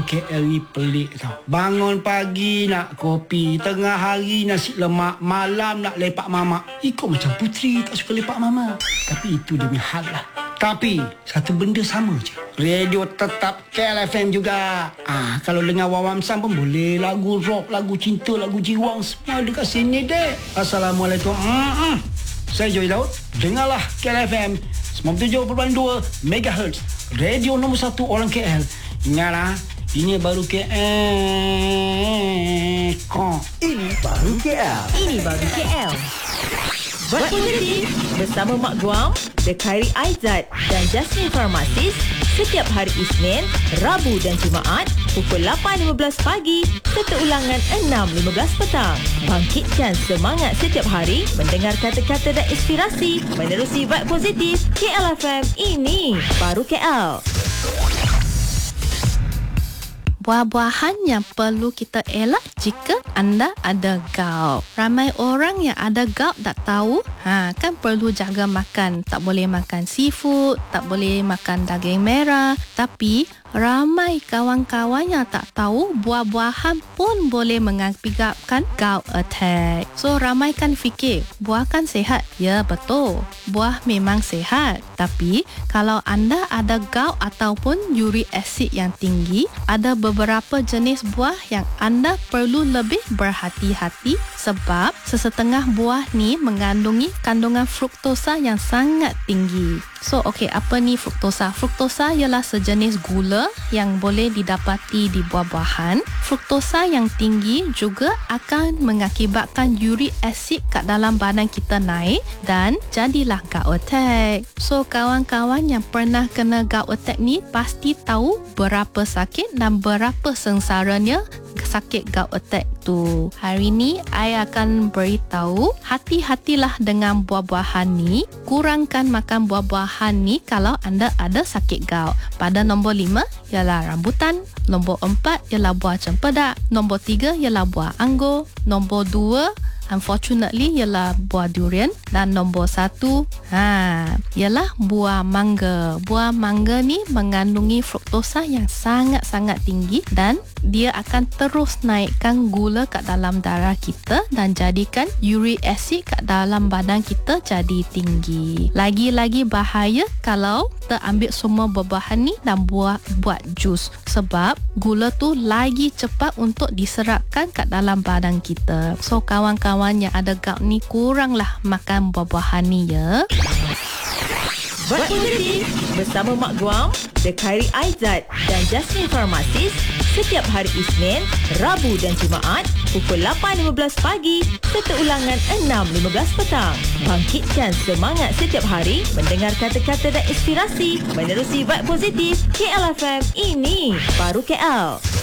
KL ni pelik tau. Bangun pagi nak kopi, tengah hari nasi lemak, malam nak lepak mamak. Ikut macam Puteri tak suka lepak mama. Tapi itu demi hal lah. Tapi satu benda sama je. Radio tetap KLFM juga. Kalau dengar Wawam Sam pun boleh. Lagu rock, lagu cinta, lagu jiwang, semua dekat sini deh. Assalamualaikum. Saya Joy Daud. Dengarlah KLFM 97.2 MHz. Radio nombor 1 orang KL. Ingatlah, ini baru KL. Ini baru KL. Ini baru KL. Buat positif bersama Mak Guam, The Khairi Aizat dan Jasmine Pharmacist setiap hari Isnin, Rabu dan Jumaat pukul 8.15 pagi serta ulangan 6.15 petang. Bangkitkan semangat setiap hari mendengar kata-kata dan inspirasi menerusi vibe positif KLFM. Ini baru KL. Buah-buahan yang perlu kita elak jika anda ada gout. Ramai orang yang ada gout tak tahu, kan perlu jaga makan. Tak boleh makan seafood, tak boleh makan daging merah. Tapi ramai kawan-kawan yang tak tahu buah-buahan pun boleh mengakibatkan gout attack. So ramai kan fikir buah kan sehat. Ya betul, buah memang sehat. Tapi kalau anda ada gout ataupun uric acid yang tinggi, ada beberapa jenis buah yang anda perlu lebih berhati-hati sebab sesetengah buah ni mengandungi kandungan fruktosa yang sangat tinggi. So, apa ni fruktosa? Fruktosa ialah sejenis gula yang boleh didapati di buah-buahan. Fruktosa yang tinggi juga akan mengakibatkan uric acid kat dalam badan kita naik dan jadilah gout attack. So, kawan-kawan yang pernah kena gout attack ni pasti tahu berapa sakit dan berapa sengsaranya sakit gout attack tu. Hari ni, I akan beritahu hati-hatilah dengan buah-buahan ni. Kurangkan makan buah-buahan ni kalau anda ada sakit gout. Pada nombor 5 ialah rambutan, nombor 4 ialah buah cempedak, nombor 3 ialah buah anggur, nombor 2 unfortunately ialah buah durian dan nombor 1 ialah buah mangga. Buah mangga ni mengandungi fruktosa yang sangat-sangat tinggi dan dia akan terus naikkan gula kat dalam darah kita dan jadikan uric acid kat dalam badan kita jadi tinggi. Lagi-lagi bahaya kalau kita ambil semua buah-buahan ni dan buat jus sebab gula tu lagi cepat untuk diserapkan kat dalam badan kita. So kawan-kawan yang ada gout ni kuranglah makan buah-buahan ni ya. Buat positif bersama Mak Guam, The Khairi Aizat dan Jasmine Pharmacist setiap hari Isnin, Rabu dan Jumaat pukul 8.15 pagi serta ulangan 6.15 petang. Bangkitkan semangat setiap hari mendengar kata-kata dan inspirasi menerusi vibe positif KLFM. Ini baru KL.